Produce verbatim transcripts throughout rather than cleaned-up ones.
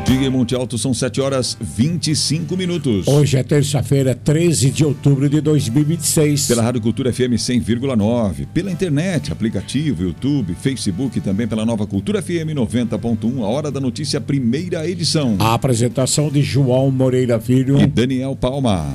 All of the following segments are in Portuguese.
dia em Monte Alto são sete horas e vinte e cinco minutos. Hoje é terça-feira, treze de outubro de dois mil e vinte e seis. Pela Rádio Cultura F M cem vírgula nove, pela internet, aplicativo, YouTube, Facebook e também pela Nova Cultura F M noventa ponto um, a Hora da Notícia, primeira edição. A apresentação de João Moreira Filho e Daniel Palma.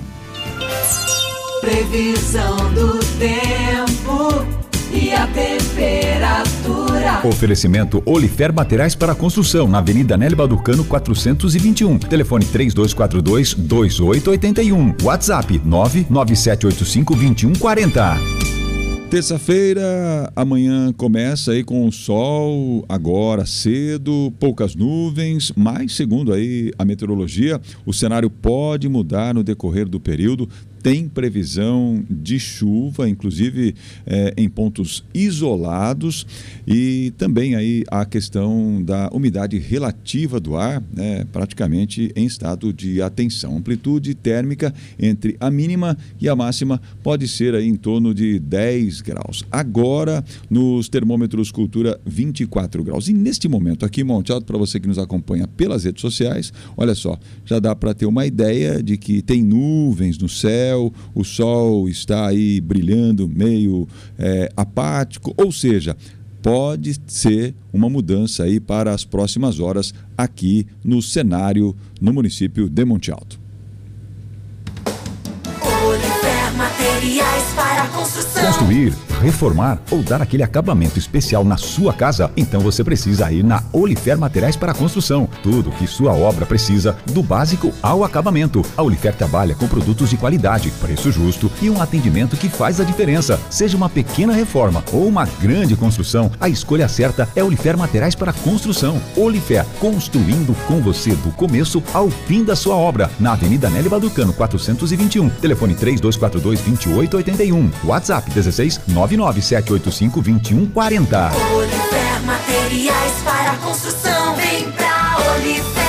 Previsão do tempo e a temperatura. Oferecimento Olifer Materiais para Construção, na Avenida Nélio Balducano quatrocentos e vinte e um. Telefone três dois quatro dois, dois oito oito um. WhatsApp nove nove sete oito cinco, dois um quatro zero. Terça-feira, amanhã começa aí com o sol, agora cedo, poucas nuvens, mas segundo aí a meteorologia, o cenário pode mudar no decorrer do período. Tem previsão de chuva, inclusive é, em pontos isolados, e também aí a questão da umidade relativa do ar, né, praticamente em estado de atenção. Amplitude térmica entre a mínima e a máxima pode ser aí em torno de dez graus. Agora, nos termômetros Cultura, vinte e quatro graus. E neste momento aqui em Monte Alto, para você que nos acompanha pelas redes sociais, olha só, já dá para ter uma ideia de que tem nuvens no céu, o sol está aí brilhando meio é, apático, ou seja, pode ser uma mudança aí para as próximas horas aqui no cenário no município de Monte Alto. Olifer Materiais para Construção. Construir, reformar ou dar aquele acabamento especial na sua casa? Então você precisa ir na Olifer Materiais para Construção. Tudo que sua obra precisa, do básico ao acabamento. A Olifer trabalha com produtos de qualidade, preço justo e um atendimento que faz a diferença. Seja uma pequena reforma ou uma grande construção, a escolha certa é Olifer Materiais para Construção. Olifer, construindo com você do começo ao fim da sua obra. Na Avenida Nélio Balducano quatrocentos e vinte e um. Telefone três dois quatro dois, dois oito oito um. WhatsApp dezesseis, nove nove sete oito cinco, dois um quatro zero. Olifer Materiais para Construção. Vem pra Olifer.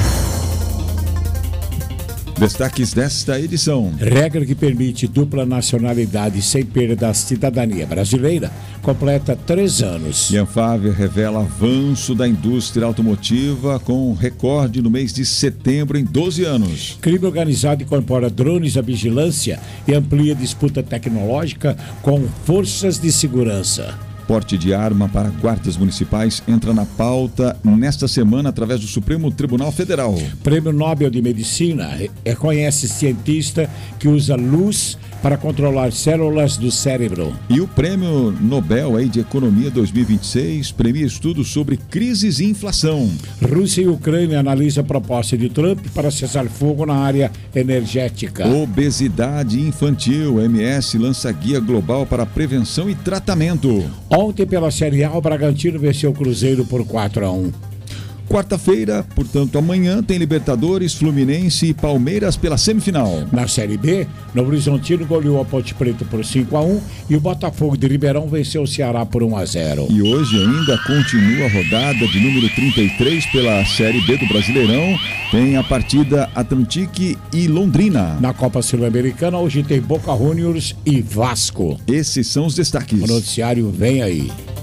Destaques desta edição. Regra que permite dupla nacionalidade sem perda da cidadania brasileira completa três anos. E a Anfávia revela avanço da indústria automotiva com recorde no mês de setembro em doze anos. Crime organizado incorpora drones à vigilância e amplia disputa tecnológica com forças de segurança. Porte de arma para guardas municipais entra na pauta nesta semana através do Supremo Tribunal Federal. Prêmio Nobel de Medicina reconhece cientista que usa luz para controlar células do cérebro. E o Prêmio Nobel aí de Economia dois mil e vinte e seis premia estudos sobre crises e inflação. Rússia e Ucrânia analisam a proposta de Trump para cessar fogo na área energética. Obesidade infantil. M S lança guia global para prevenção e tratamento. Ontem, pela Série A, o Bragantino venceu o Cruzeiro por quatro a um. Quarta-feira, portanto, amanhã tem Libertadores, Fluminense e Palmeiras pela semifinal. Na Série B, Novo Horizontino goleou a Ponte Preta por cinco a um e o Botafogo de Ribeirão venceu o Ceará por um a zero. E hoje ainda continua a rodada de número trinta e três pela Série B do Brasileirão. Tem a partida Atlético e Londrina. Na Copa Sul-Americana, hoje tem Boca Juniors e Vasco. Esses são os destaques. O noticiário vem aí.